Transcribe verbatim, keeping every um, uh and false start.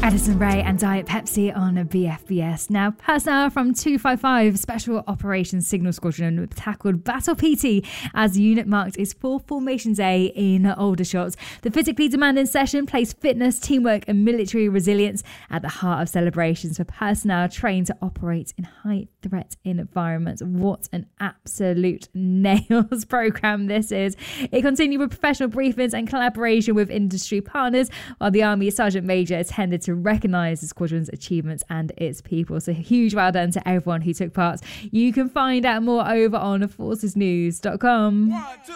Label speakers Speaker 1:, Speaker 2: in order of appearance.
Speaker 1: Addison Rae and Diet Pepsi on B F B S. Now, personnel from two fifty-five Special Operations Signal Squadron tackled Battle P T as the unit marked its fourth formation day in Aldershot. The physically demanding session placed fitness, teamwork and military resilience at the heart of celebrations for personnel trained to operate in high-threat environments. What an absolute nails programme this is. It continued with professional briefings and collaboration with industry partners, while the Army Sergeant Major attended to recognise the squadron's achievements and its people. So huge well done to everyone who took part. You can find out more over on forces news dot com.